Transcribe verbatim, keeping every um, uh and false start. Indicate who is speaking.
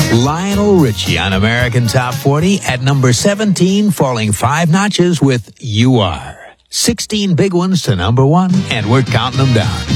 Speaker 1: Lionel Richie on American Top forty at number seventeen, falling five notches with You Are. sixteen big ones to number one, and we're counting them down.